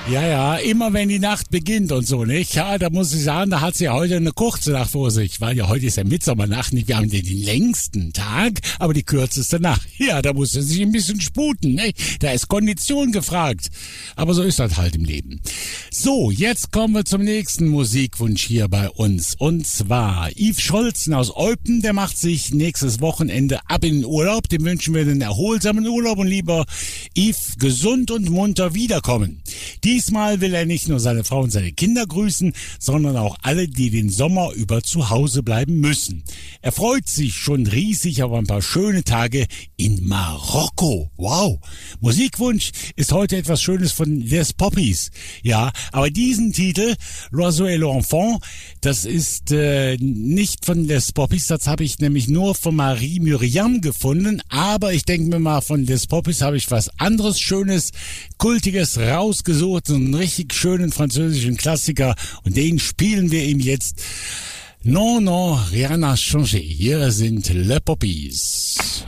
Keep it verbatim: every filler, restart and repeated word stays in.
Ja, ja, immer wenn die Nacht beginnt und so, nicht? Ja, da muss ich sagen, da hat sie ja heute eine kurze Nacht vor sich, weil ja heute ist ja Mitsommernacht, nicht? Wir haben den längsten Tag, aber die kürzeste Nacht. Ja, da muss sie sich ein bisschen sputen, nicht? Da ist Kondition gefragt. Aber so ist das halt im Leben. So, jetzt kommen wir zum nächsten Musikwunsch hier bei uns. Und zwar Yves Scholzen aus Eupen, der macht sich nächstes Wochenende ab in den Urlaub. Dem wünschen wir einen erholsamen Urlaub und lieber Yves gesund und munter wiederkommen. Diesmal will er nicht nur seine Frau und seine Kinder grüßen, sondern auch alle, die den Sommer über zu Hause bleiben müssen. Er freut sich schon riesig auf ein paar schöne Tage in Marokko. Wow! Musikwunsch ist heute etwas Schönes von Les Poppies. Ja, aber diesen Titel, L'Oiseau et l'Enfant, das ist äh, nicht von Les Poppies, das habe ich nämlich nur von Marie Myriam gefunden, aber ich denke mir mal, von Les Poppies habe ich was anderes Schönes, Kultiges rausgesucht, einen richtig schönen französischen Klassiker und den spielen wir ihm jetzt. Non, non, rien n'a changé. Hier sind Les Poppies.